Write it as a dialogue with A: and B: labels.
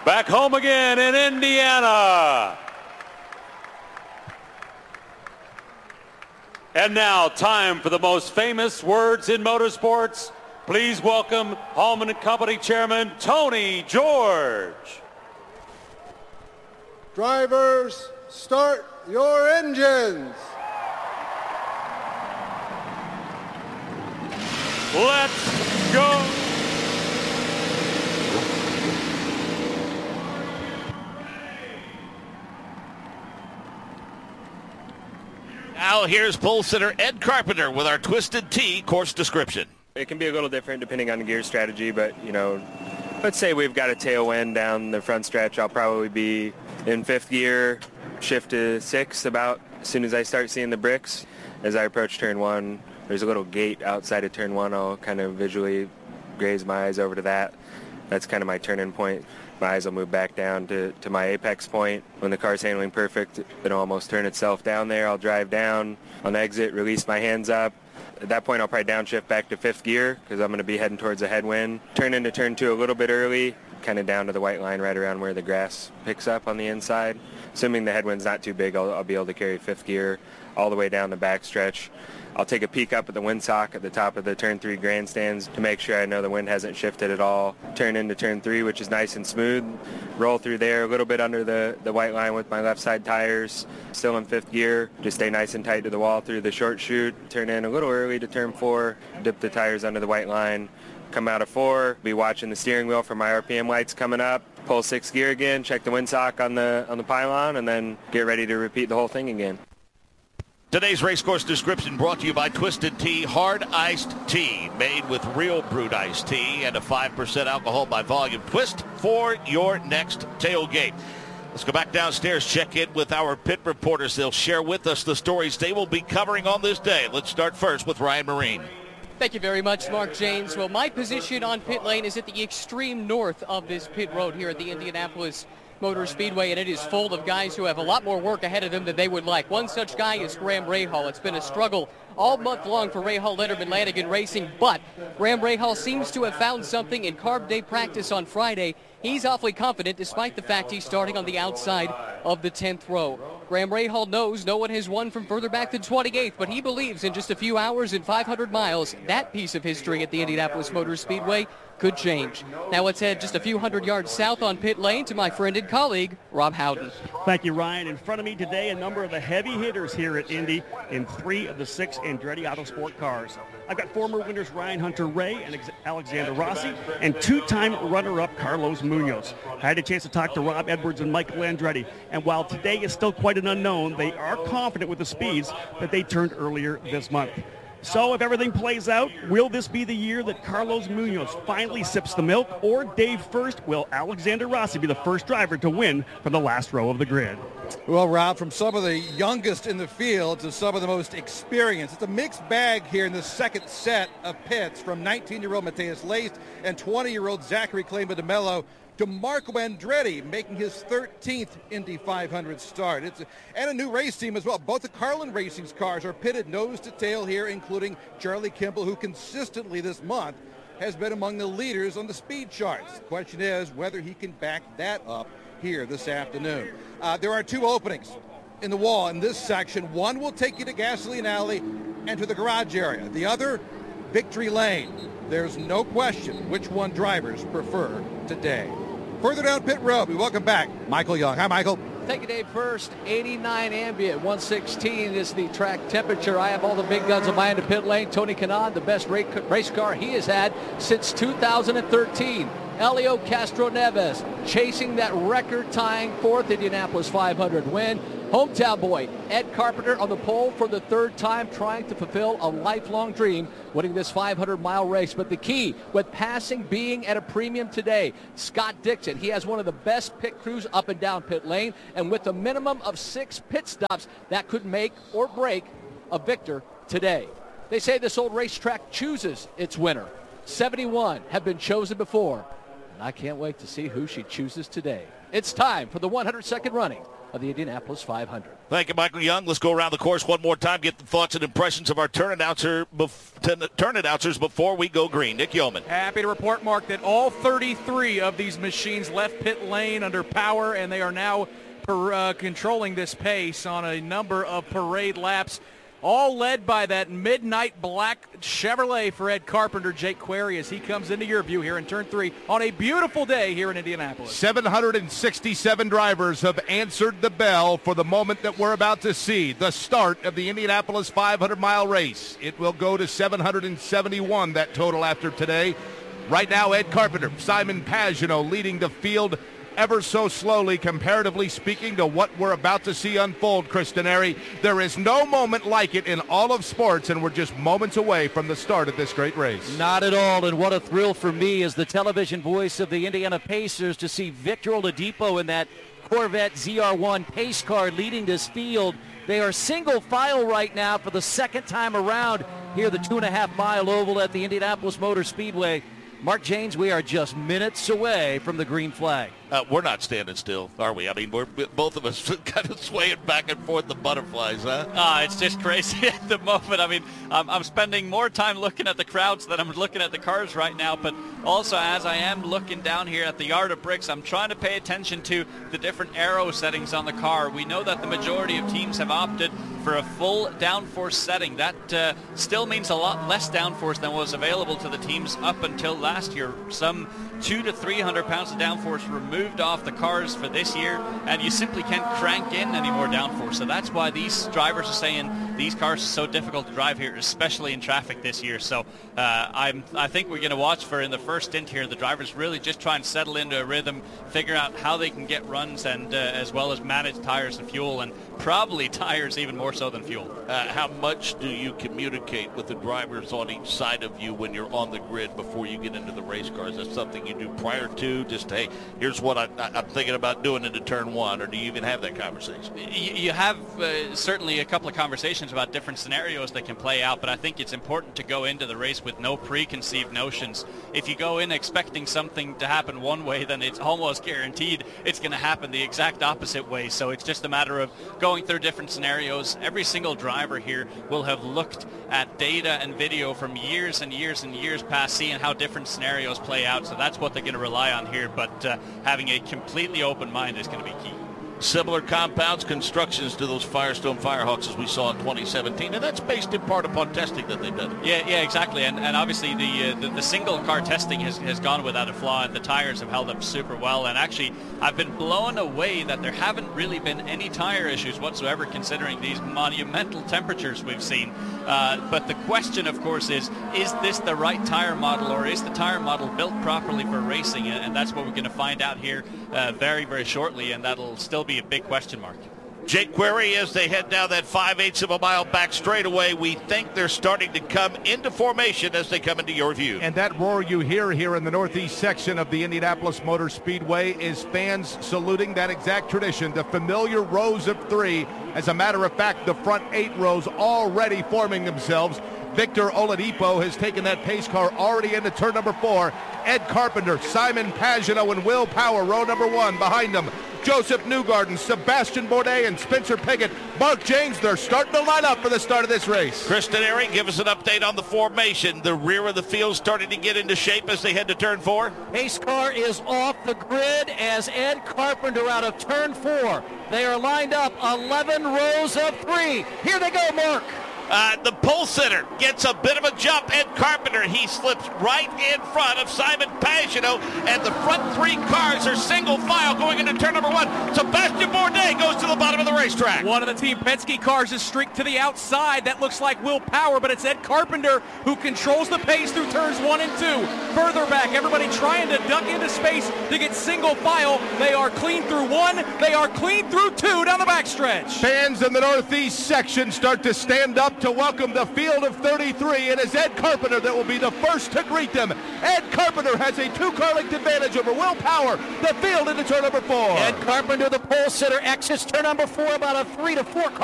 A: back home again in Indiana. And now, time for the most famous words in motorsports. Please welcome Hulman & Company Chairman Tony George.
B: Drivers, start your engines.
A: Let's go.
C: Now here's pole sitter Ed Carpenter with our Twisted Tea course description.
D: It can be a little different depending on the gear strategy, but, let's say we've got a tailwind down the front stretch. I'll probably be in fifth gear, shift to sixth about as soon as I start seeing the bricks. As I approach turn one, there's a little gate outside of turn one. I'll kind of visually graze my eyes over to that. That's kind of my turn-in point. My eyes will move back down to my apex point. When the car's handling perfect, it'll almost turn itself down there. I'll drive down on the exit, release my hands up. At that point, I'll probably downshift back to fifth gear because I'm going to be heading towards a headwind. Turn into turn two a little bit early, kind of down to the white line right around where the grass picks up on the inside. Assuming the headwind's not too big, I'll be able to carry fifth gear all the way down the backstretch. I'll take a peek up at the windsock at the top of the turn three grandstands to make sure I know the wind hasn't shifted at all. Turn into turn three, which is nice and smooth. Roll through there a little bit under the white line with my left side tires. Still in fifth gear. Just stay nice and tight to the wall through the short chute. Turn in a little early to turn four. Dip the tires under the white line. Come out of four. Be watching the steering wheel for my RPM lights coming up. Pull sixth gear again. Check the windsock on the pylon, and then get ready to repeat the whole thing again.
C: Today's race course description brought to you by Twisted Tea Hard Iced Tea, made with real brewed iced tea and a 5% alcohol by volume. Twist for your next tailgate. Let's go back downstairs, check in with our pit reporters. They'll share with us the stories they will be covering on this day. Let's start first with Ryan Marine.
E: Thank you very much, Mark James. Well, my position on pit lane is at the extreme north of this pit road here at the Indianapolis Motor Speedway, and it is full of guys who have a lot more work ahead of them than they would like. One such guy is Graham Rahal. It's been a struggle all month long for Rahal, Letterman, Lanigan Racing, but Graham Rahal seems to have found something in Carb Day practice on Friday. He's awfully confident despite the fact he's starting on the outside of the 10th row. Graham Rahal knows no one has won from further back than 28th, but he believes in just a few hours and 500 miles, that piece of history at the Indianapolis Motor Speedway could change. Now let's head just a few hundred yards south on pit lane to my friend and colleague, Rob Howden.
F: Thank you, Ryan. In front of me today, a number of the heavy hitters here at Indy in 3 of the 6 Andretti Autosport cars. I've got former winners Ryan Hunter-Reay and Alexander Rossi, and two-time runner-up Carlos Munoz. I had a chance to talk to Rob Edwards and Michael Andretti, and while today is still quite an unknown, they are confident with the speeds that they turned earlier this month. So if everything plays out, will this be the year that Carlos Munoz finally sips the milk, or Dave first, will Alexander Rossi be the first driver to win from the last row of the grid?
G: Well, Rob, from some of the youngest in the field to some of the most experienced, it's a mixed bag here in the second set of pits, from 19-year-old Matheus Leist and 20-year-old Zachary Claman DeMello to Marco Andretti making his 13th Indy 500 start. And a new race team as well. Both the Carlin Racing's cars are pitted nose to tail here, including Charlie Kimball, who consistently this month has been among the leaders on the speed charts. The question is whether he can back that up here this afternoon. There are 2 openings in the wall in this section. One will take you to Gasoline Alley and to the garage area. The other, Victory Lane. There's no question which one drivers prefer today. Further down pit road, we welcome back Michael Young. Hi, Michael.
H: Thank you, Dave. First, 89 ambient, 116 is the track temperature. I have all the big guns on my end of pit lane. Tony Kanaan, the best race car he has had since 2013. Elio Castroneves chasing that record-tying 4th Indianapolis 500 win. Hometown boy Ed Carpenter on the pole for the 3rd time, trying to fulfill a lifelong dream, winning this 500-mile race. But the key with passing being at a premium today, Scott Dixon, he has one of the best pit crews up and down pit lane, and with a minimum of 6 pit stops, that could make or break a victor today. They say this old racetrack chooses its winner. 71 have been chosen before, and I can't wait to see who she chooses today. It's time for the 102nd running of the Indianapolis 500.
C: Thank you, Michael Young. Let's go around the course one more time, get the thoughts and impressions of our turn announcers before we go green. Nick Yeoman.
I: Happy to report, Mark, that all 33 of these machines left pit lane under power, and they are now controlling this pace on a number of parade laps, all led by that midnight black Chevrolet for Ed Carpenter. Jake Query, as he comes into your view here in turn 3 on a beautiful day here in Indianapolis.
J: 767 drivers have answered the bell for the moment that we're about to see, the start of the Indianapolis 500-mile race. It will go to 771, that total after today. Right now, Ed Carpenter, Simon Pagenaud leading the field ever so slowly, comparatively speaking, to what we're about to see unfold, Chris Denari. There is no moment like it in all of sports, and we're just moments away from the start of this great race.
H: Not at all, and what a thrill for me as the television voice of the Indiana Pacers to see Victor Oladipo in that Corvette ZR1 pace car leading this field. They are single file right now for the second time around here, the 2.5-mile oval at the Indianapolis Motor Speedway. Mark Janes, we are just minutes away from the green flag.
C: We're not standing still, are we? I mean, we're both of us kind of swaying back and forth the butterflies, huh?
K: It's just crazy at the moment. I mean, I'm spending more time looking at the crowds than I'm looking at the cars right now, but also as I am looking down here at the yard of bricks, I'm trying to pay attention to the different aero settings on the car. We know that the majority of teams have opted for a full downforce setting. That still means a lot less downforce than was available to the teams up until last year. Some 200 to 300 pounds of downforce removed off the cars for this year, and you simply can't crank in any more downforce. So that's why these drivers are saying these cars are so difficult to drive here, especially in traffic this year. So I think we're going to watch for, in the first stint here, the drivers really just try and settle into a rhythm, figure out how they can get runs, and as well as manage tires and fuel, and probably tires even more so than fuel.
C: How much do you communicate with the drivers on each side of you when you're on the grid before you get into the race cars? Is that something you do prior to, just, hey, here's what I'm thinking about doing into turn 1, or do you even have that conversation?
K: You have certainly a couple of conversations about different scenarios that can play out, but I think it's important to go into the race with no preconceived notions. If you go in expecting something to happen one way, then it's almost guaranteed it's going to happen the exact opposite way. So it's just a matter of going through different scenarios. Every single driver here will have looked at data and video from years and years and years past, seeing how different scenarios play out. So that's what they're going to rely on here, but having a completely open mind is going to be key.
C: Similar compounds, constructions to those Firestone Firehawks as we saw in 2017, and that's based in part upon testing that they've done.
K: Yeah, exactly, and obviously the single car testing has gone without a flaw, and the tires have held up super well, and actually I've been blown away that there haven't really been any tire issues whatsoever considering these monumental temperatures we've seen. But the question, of course, is this the right tire model, or is the tire model built properly for racing? And that's what we're going to find out here very, very shortly, and that'll still be a big question mark.
C: Jake Query, as they head down that 5/8 of a mile back straightaway, we think they're starting to come into formation as they come into your view.
J: And that roar you hear here in the northeast section of the Indianapolis Motor Speedway is fans saluting that exact tradition, the familiar rows of 3. As a matter of fact, the front 8 rows already forming themselves. Victor Oladipo has taken that pace car already into turn number 4. Ed Carpenter, Simon Pagenaud, and Will Power, row number 1 behind them. Joseph Newgarden, Sebastian Bourdais, and Spencer Pigot. Mark Janes, they're starting to line up for the start of this race.
C: Chris Denari, give us an update on the formation. The rear of the field starting to get into shape as they head to turn 4.
H: Pace car is off the grid as Ed Carpenter out of turn 4. They are lined up 11 rows of 3. Here they go, Mark.
C: The pole sitter gets a bit of a jump. Ed Carpenter, he slips right in front of Simon Pagenaud, and the front 3 cars are single file going into turn number 1. Sebastian Bourdais goes to the bottom of the racetrack.
I: One of the Team Penske cars is streaked to the outside. That looks like Will Power, but it's Ed Carpenter who controls the pace through turns 1 and 2. Further back, everybody trying to duck into space to get single file. They are clean through 1. They are clean through 2 down the backstretch.
J: Fans in the northeast section start to stand up to welcome the field of 33. It is Ed Carpenter that will be the first to greet them. Ed Carpenter has a 2-car length advantage over Will Power. The field into turn number 4.
H: Ed Carpenter, the pole sitter, exits turn number 4 about a 3 to 4 car